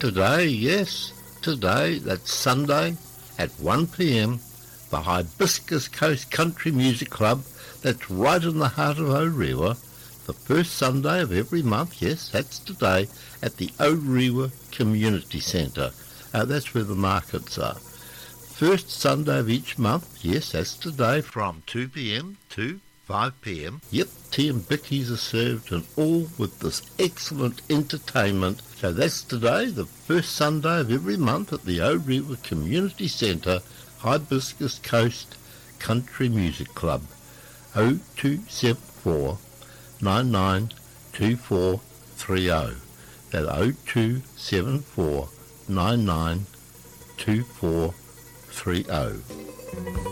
Today, yes, today, that's Sunday at 1 p.m, the Hibiscus Coast Country Music Club, that's right in the heart of Orewa, the first Sunday of every month, yes, that's today, at the Orewa Community Centre. That's where the markets are. First Sunday of each month, yes, that's today, from 2 p.m. to 5 p.m. Yep, tea and bickies are served, and all with this excellent entertainment. So that's today, the first Sunday of every month at the Orewa Community Centre, Hibiscus Coast Country Music Club. 0274 992430. That's 0274 992430.